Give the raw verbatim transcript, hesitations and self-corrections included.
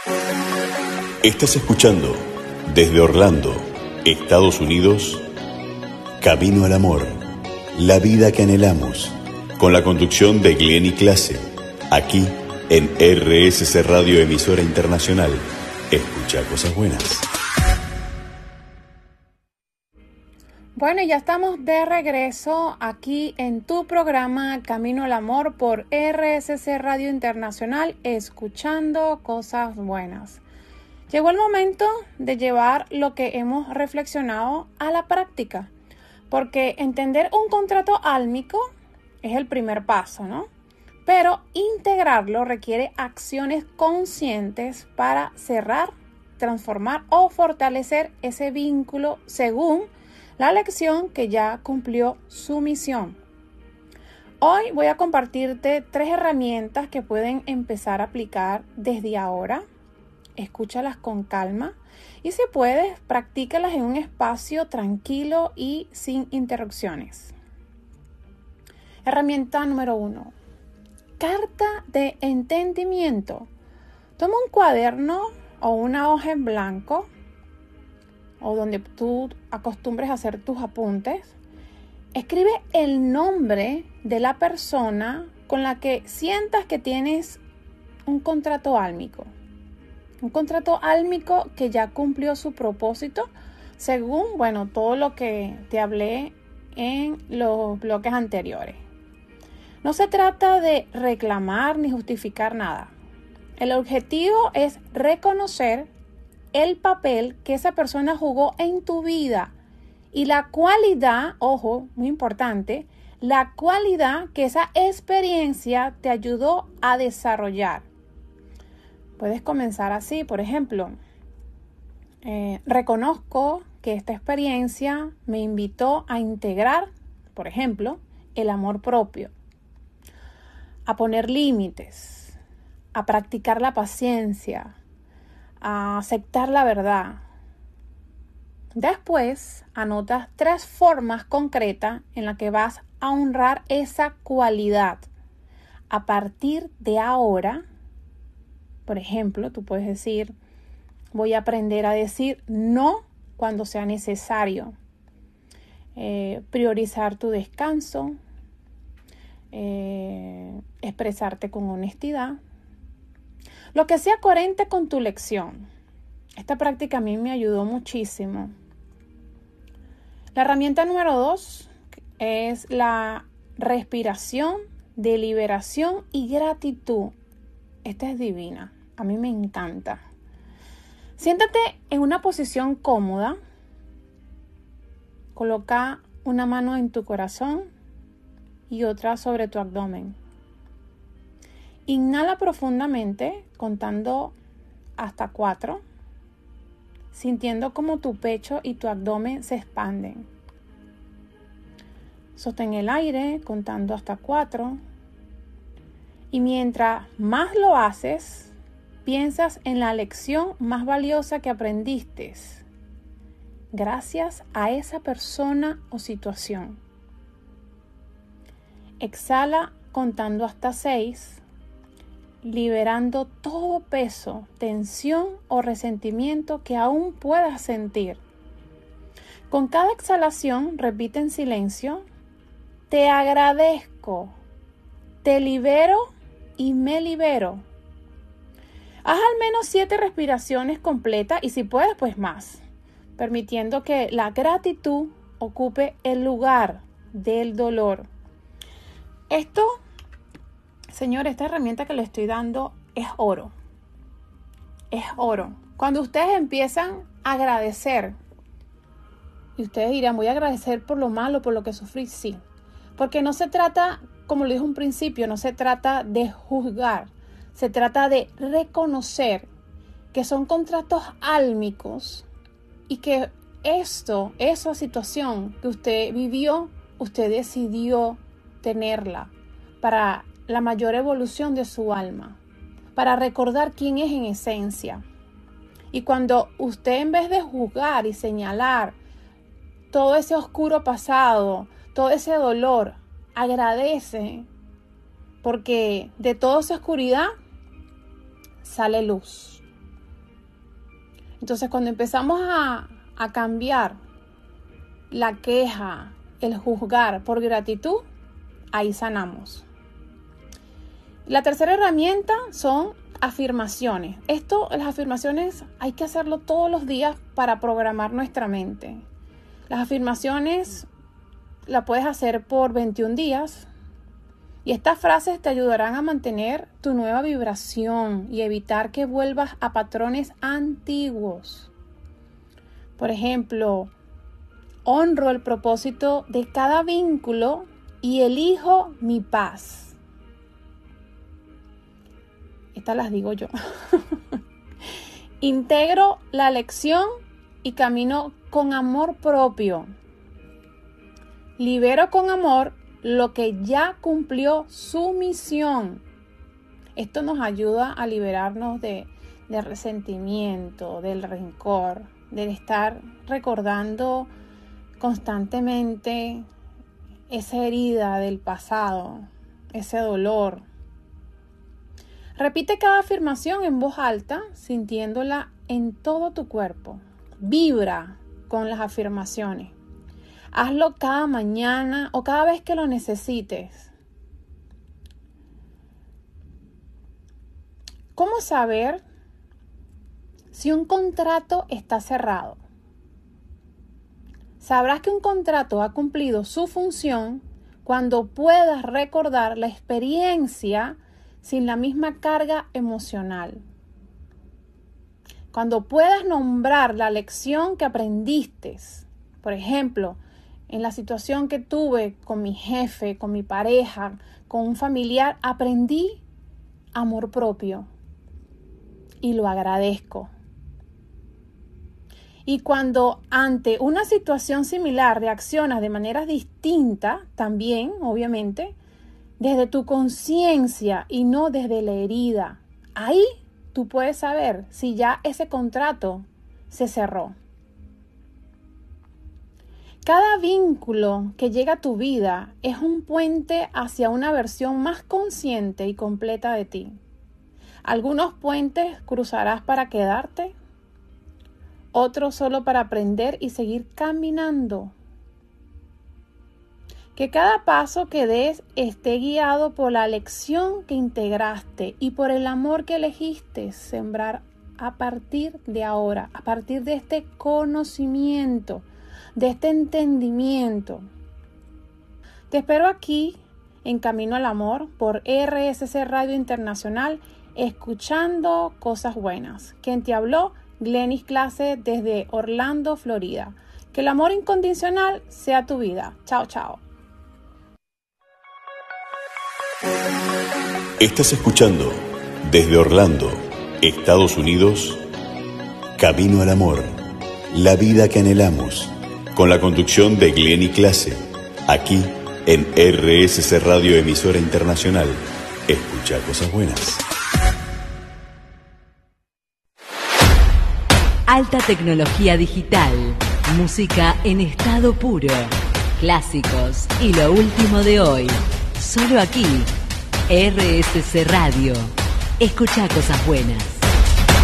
Estás escuchando desde Orlando, Estados Unidos, Camino al Amor, la vida que anhelamos, con la conducción de Glenny Clase, aquí en R S C Radio, emisora internacional. Escucha cosas buenas. Bueno, ya estamos de regreso aquí en tu programa Camino al Amor por R S C Radio Internacional, escuchando cosas buenas. Llegó el momento de llevar lo que hemos reflexionado a la práctica, porque entender un contrato álmico es el primer paso, ¿no? Pero integrarlo requiere acciones conscientes para cerrar, transformar o fortalecer ese vínculo según la lección que ya cumplió su misión. Hoy voy a compartirte tres herramientas que pueden empezar a aplicar desde ahora. Escúchalas con calma y si puedes, practícalas en un espacio tranquilo y sin interrupciones. Herramienta número uno. Carta de entendimiento. Toma un cuaderno o una hoja en blanco o donde tú acostumbres a hacer tus apuntes. Escribe el nombre de la persona con la que sientas que tienes un contrato álmico. Un contrato álmico que ya cumplió su propósito según, bueno, todo lo que te hablé en los bloques anteriores. No se trata de reclamar ni justificar nada. El objetivo es reconocer el papel que esa persona jugó en tu vida y la cualidad, ojo, muy importante, la cualidad que esa experiencia te ayudó a desarrollar. Puedes comenzar así, por ejemplo, eh, reconozco que esta experiencia me invitó a integrar, por ejemplo, el amor propio, a poner límites, a practicar la paciencia, a aceptar la verdad. Después, anotas tres formas concretas en las que vas a honrar esa cualidad. A partir de ahora, por ejemplo, tú puedes decir, voy a aprender a decir no cuando sea necesario. Eh, priorizar tu descanso, eh, expresarte con honestidad. Lo que sea coherente con tu lección. Esta práctica a mí me ayudó muchísimo. La herramienta número dos es la respiración, deliberación y gratitud. Esta es divina. A mí me encanta. Siéntate en una posición cómoda. Coloca una mano en tu corazón y otra sobre tu abdomen. Inhala profundamente, contando hasta cuatro, sintiendo como tu pecho y tu abdomen se expanden. Sostén el aire, contando hasta cuatro. Y mientras más lo haces, piensas en la lección más valiosa que aprendiste, gracias a esa persona o situación. Exhala contando hasta seis. Liberando todo peso, tensión o resentimiento que aún puedas sentir. Con cada exhalación, repite en silencio, te agradezco, te libero y me libero. Haz al menos siete respiraciones completas y si puedes, pues más, permitiendo que la gratitud ocupe el lugar del dolor. Esto, señor, esta herramienta que le estoy dando es oro. Es oro. Cuando ustedes empiezan a agradecer, y ustedes dirán, voy a agradecer por lo malo, por lo que sufrí, sí. Porque no se trata, como lo dije en un principio, no se trata de juzgar. Se trata de reconocer que son contratos álmicos y que esto, esa situación que usted vivió, usted decidió tenerla para la mayor evolución de su alma, para recordar quién es en esencia. Y cuando usted, en vez de juzgar y señalar todo ese oscuro pasado, todo ese dolor, agradece, porque de toda esa oscuridad sale luz. Entonces, cuando empezamos a, a cambiar la queja, el juzgar por gratitud, ahí sanamos. La tercera herramienta son afirmaciones. Esto, las afirmaciones, hay que hacerlo todos los días para programar nuestra mente. Las afirmaciones las puedes hacer por veintiún días. Y estas frases te ayudarán a mantener tu nueva vibración y evitar que vuelvas a patrones antiguos. Por ejemplo, honro el propósito de cada vínculo y elijo mi paz. Estas las digo yo. Integro la lección y camino con amor propio. Libero con amor lo que ya cumplió su misión. Esto nos ayuda a liberarnos de, de resentimiento, del rencor, de estar recordando constantemente esa herida del pasado, ese dolor. Repite cada afirmación en voz alta, sintiéndola en todo tu cuerpo. Vibra con las afirmaciones. Hazlo cada mañana o cada vez que lo necesites. ¿Cómo saber si un contrato está cerrado? Sabrás que un contrato ha cumplido su función cuando puedas recordar la experiencia sin la misma carga emocional. Cuando puedas nombrar la lección que aprendiste. Por ejemplo, en la situación que tuve con mi jefe, con mi pareja, con un familiar, aprendí amor propio y lo agradezco. Y cuando ante una situación similar reaccionas de manera distinta, también, obviamente, desde tu conciencia y no desde la herida, ahí tú puedes saber si ya ese contrato se cerró. Cada vínculo que llega a tu vida es un puente hacia una versión más consciente y completa de ti. Algunos puentes cruzarás para quedarte, otros solo para aprender y seguir caminando. Que cada paso que des esté guiado por la lección que integraste y por el amor que elegiste sembrar a partir de ahora, a partir de este conocimiento, de este entendimiento. Te espero aquí en Camino al Amor por R S C Radio Internacional, escuchando cosas buenas. Quien te habló, Glenis Clase desde Orlando, Florida. Que el amor incondicional sea tu vida. Chao, chao. Estás escuchando desde Orlando, Estados Unidos, Camino al Amor, la vida que anhelamos, con la conducción de Glenis Clase, aquí en R S C Radio Emisora Internacional. Escucha cosas buenas. Alta tecnología digital, música en estado puro, clásicos y lo último de hoy. Solo aquí, R S C Radio. Escucha cosas buenas.